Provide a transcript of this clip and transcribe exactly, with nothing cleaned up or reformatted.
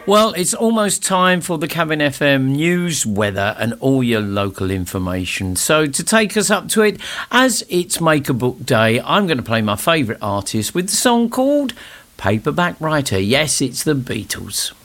Well, it's almost time for the Cabin F M news, weather and all your local information. So to take us up to it, as it's Make a Book Day, I'm going to play my favourite artist with the song called Paperback Writer. Yes, it's the Beatles.